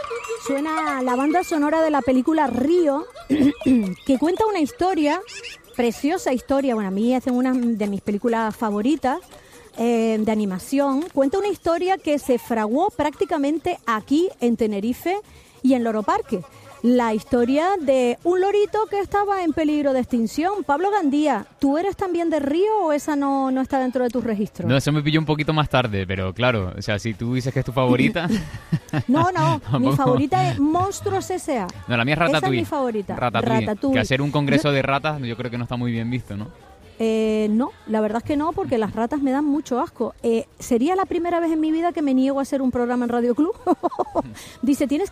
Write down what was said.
Suena la banda sonora de la película Río, que cuenta una historia, preciosa historia, bueno, a mí es una de mis películas favoritas, de animación. Cuenta una historia que se fraguó prácticamente aquí en Tenerife y en Loro Parque. La historia de un lorito que estaba en peligro de extinción. Pablo Gandía, ¿tú eres también de Río o esa no está dentro de tus registros? No, eso me pilló un poquito más tarde, pero claro, o sea, si tú dices que es tu favorita... No, mi favorita es Monstruos S.A. No, la mía es Ratatouille. Esa es mi favorita. Ratatouille. Que hacer un congreso de ratas yo creo que no está muy bien visto, ¿no? No, la verdad es que no, porque las ratas me dan mucho asco. Sería la primera vez en mi vida que me niego a hacer un programa en Radio Club. Dice, tienes